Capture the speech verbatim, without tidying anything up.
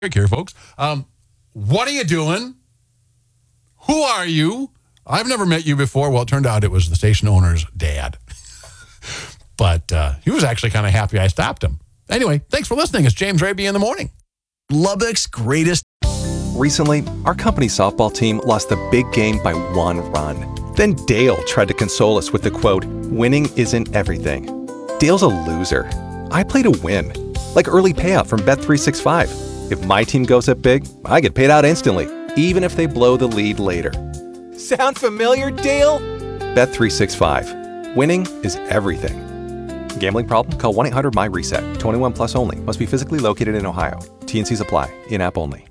here, folks. Um, what are you doing? Who are you? I've never met you before. Well, it turned out it was the station owner's dad. But uh, he was actually kind of happy I stopped him. Anyway, thanks for listening. It's James Raby in the morning. Lubbock's greatest. Recently, our company softball team lost the big game by one run. Then Dale tried to console us with the quote, "Winning isn't everything." Dale's a loser. I play to win. Like early payout from Bet three sixty-five. If my team goes up big, I get paid out instantly, even if they blow the lead later. Sound familiar, Dale? Bet three sixty-five. Winning is everything. Gambling problem? Call one eight hundred M Y RESET. twenty-one plus only. Must be physically located in Ohio. T and Cs apply. In-app only.